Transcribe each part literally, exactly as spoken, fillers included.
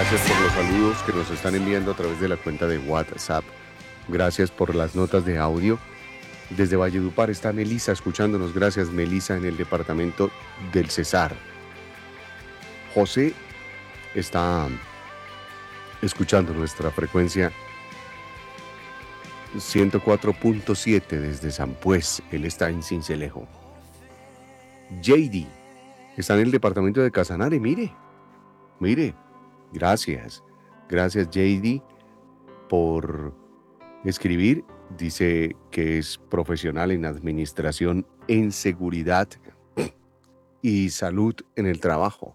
Gracias por los saludos que nos están enviando a través de la cuenta de WhatsApp. Gracias por las notas de audio. Desde Valledupar está Melisa escuchándonos. Gracias, Melisa, en el departamento del Cesar. José está escuchando nuestra frecuencia ciento cuatro punto siete desde San Pues. Él está en Sincelejo. J D está en el departamento de Casanare. Mire, mire. Gracias. Gracias, J D, por escribir. Dice que es profesional en administración, en seguridad y salud en el trabajo.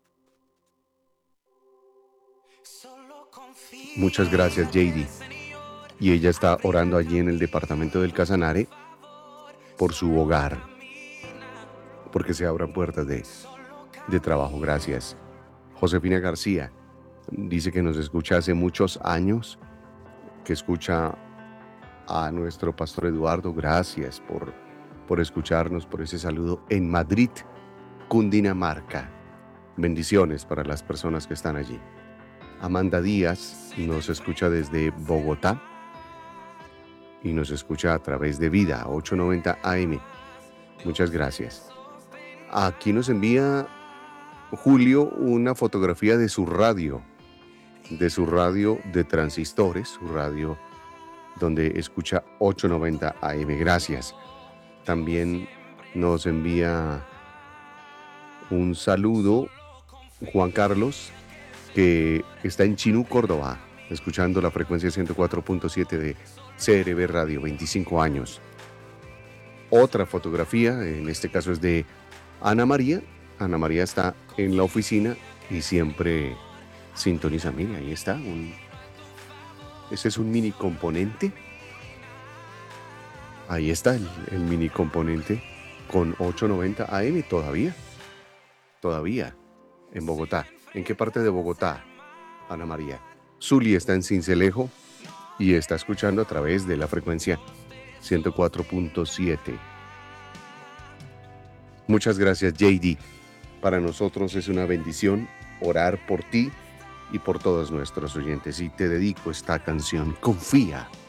Muchas gracias, J D. Y ella está orando allí en el departamento del Casanare por su hogar, porque se abran puertas de, de trabajo. Gracias. Josefina García dice que nos escucha hace muchos años, que escucha a nuestro pastor Eduardo. Gracias por, por escucharnos, por ese saludo en Madrid, Cundinamarca. Bendiciones para las personas que están allí. Amanda Díaz nos escucha desde Bogotá y nos escucha a través de Vida ochocientos noventa A M. Muchas gracias. Aquí nos envía Julio una fotografía de su radio, de su radio de transistores, su radio donde escucha ochocientos noventa A M. Gracias. También nos envía un saludo Juan Carlos, que está en Chinú, Córdoba, escuchando la frecuencia ciento cuatro punto siete de C R B Radio, veinticinco años. Otra fotografía, en este caso es de Ana María. Ana María está en la oficina y siempre sintoniza. Mira, ahí está. Un, ese es un mini componente. Ahí está el, el mini componente con ochocientos noventa A M todavía. Todavía en Bogotá. ¿En qué parte de Bogotá, Ana María? Zuli está en Sincelejo y está escuchando a través de la frecuencia ciento cuatro punto siete. Muchas gracias, J D. Para nosotros es una bendición orar por ti y por todos nuestros oyentes. Y te dedico esta canción, Confía.